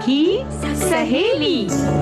सखी सहेली।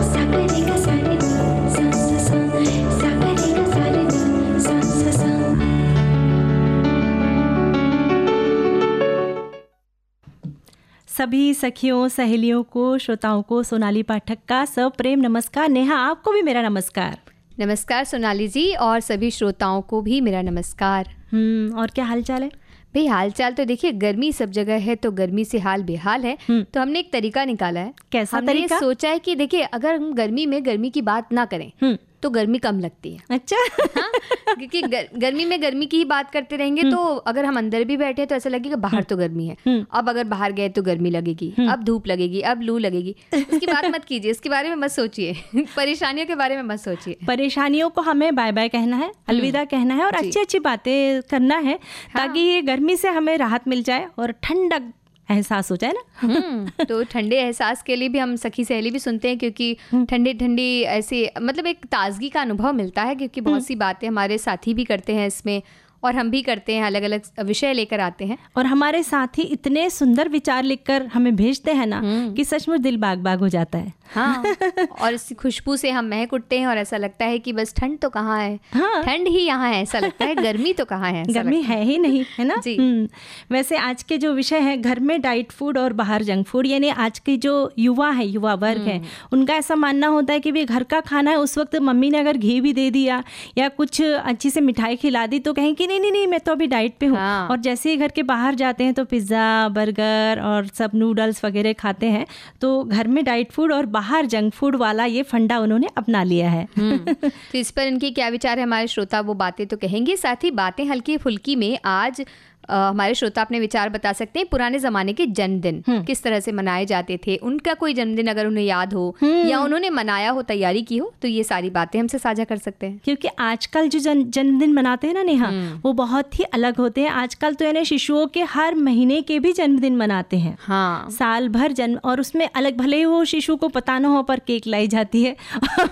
सभी सखियों सहेलियों को, श्रोताओं को सोनाली पाठक का सप्रेम नमस्कार। नेहा, आपको भी मेरा नमस्कार। नमस्कार सोनाली जी, और सभी श्रोताओं को भी मेरा नमस्कार। और क्या हाल चाल है भाई? हाल चाल तो देखिए, गर्मी सब जगह है तो गर्मी से हाल बेहाल है। तो हमने एक तरीका निकाला है। कैसा हमने तरीका? सोचा है कि देखिए, अगर हम गर्मी में गर्मी की बात ना करें तो गर्मी कम लगती है। अच्छा। हाँ, क्योंकि गर्मी में गर्मी की ही बात करते रहेंगे तो अगर हम अंदर भी बैठे तो ऐसा लगेगा बाहर तो गर्मी है, अब अगर बाहर गए तो गर्मी लगेगी, अब धूप लगेगी, अब लू लगेगी। उसकी बात मत कीजिए, इसके बारे में मत सोचिए। परेशानियों के बारे में मत सोचिए। परेशानियों को हमें बाय बाय कहना है, अलविदा कहना है और अच्छी अच्छी बातें करना है, ताकि ये गर्मी से हमें राहत मिल जाए और ठंडक एहसास हो जाए ना। तो ठंडे एहसास के लिए भी हम सखी सहेली भी सुनते हैं, क्योंकि ठंडी ठंडी ऐसे मतलब एक ताजगी का अनुभव मिलता है, क्योंकि बहुत सी बातें हमारे साथी भी करते हैं इसमें और हम भी करते हैं, अलग अलग विषय लेकर आते हैं। और हमारे साथी इतने सुंदर विचार लिखकर हमें भेजते हैं ना कि सचमुच दिल बाग बाग हो जाता है। हाँ, और इस खुशबू से हम महक उठते हैं और ऐसा लगता है कि बस ठंड तो कहाँ है। हाँ। ठंड ही यहाँ है, ऐसा लगता है गर्मी तो कहाँ है, गर्मी है ही नहीं, है ना जी। वैसे आज के जो विषय है, घर में डाइट फूड और बाहर जंक फूड, यानी आज की जो युवा है, युवा वर्ग है, उनका ऐसा मानना होता है कि भाई घर का खाना है, उस वक्त मम्मी ने अगर घी भी दे दिया या कुछ अच्छी से मिठाई खिला दी तो कहें कि नहीं मैं तो अभी डाइट पे हूँ। हाँ। और जैसे ही घर के बाहर जाते हैं तो पिज्ज़ा, बर्गर और सब नूडल्स वगैरह खाते हैं। तो घर में डाइट फूड और बाहर जंक फूड वाला ये फंडा उन्होंने अपना लिया है। तो इस पर इनके क्या विचार है हमारे श्रोता, वो बातें तो कहेंगे। साथ ही बातें हल्की फुल्की में आज हमारे श्रोता अपने विचार बता सकते हैं। पुराने ज़माने के जन्मदिन किस तरह से मनाए जाते थे, उनका कोई जन्मदिन अगर उन्हें याद हो या उन्होंने मनाया हो, तैयारी की हो, तो ये सारी बातें हमसे साझा कर सकते हैं। क्योंकि आजकल जो जन्मदिन मनाते हैं ना नेहा, वो बहुत ही अलग होते हैं। आजकल तो यानी शिशुओं के हर महीने के भी जन्मदिन मनाते हैं। हाँ, साल भर जन्म, और उसमें अलग, भले ही वो शिशु को पता ना हो पर केक लाई जाती है।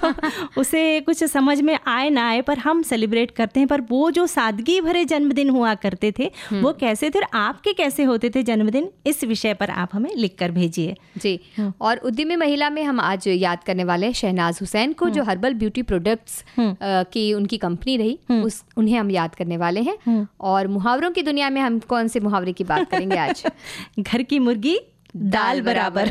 उसे कुछ समझ में आए ना आए पर हम सेलिब्रेट करते हैं। पर वो जो सादगी भरे जन्मदिन हुआ करते थे वो कैसे थे, आपके कैसे होते थे जन्मदिन, इस विषय पर आप हमें लिखकर भेजिए जी। और उद्यमी महिला में हम आज याद करने वाले हैं शहनाज हुसैन को, जो हर्बल ब्यूटी प्रोडक्ट्स की उनकी कंपनी रही, उन्हें हम याद करने वाले हैं। और मुहावरों की दुनिया में हम कौन से मुहावरे की बात करेंगे आज? घर की मुर्गी दाल बराबर।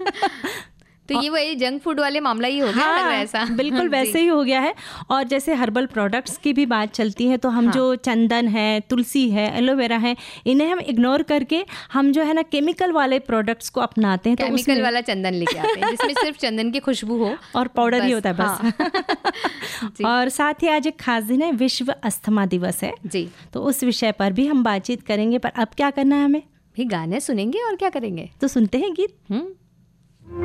तो ये वही जंक फूड वाले मामला ही हो गया। हाँ, लग रहा है ऐसा। बिल्कुल वैसे ही हो गया है। और जैसे हर्बल प्रोडक्ट्स की भी बात चलती है तो हम जो चंदन है, तुलसी है, एलोवेरा है, इन्हें हम इग्नोर करके हम जो है ना केमिकल वाले प्रोडक्ट्स को अपनाते हैं। केमिकल वाला चंदन लेके आते हैं जिसमें सिर्फ चंदन की खुशबू हो और पाउडर ही होता है बस। और साथ ही आज एक खास दिन है, विश्व अस्थमा दिवस है जी। तो उस विषय पर भी हम बातचीत करेंगे। पर अब क्या करना है हमें? भी गाने सुनेंगे और क्या करेंगे, तो सुनते हैं गीत।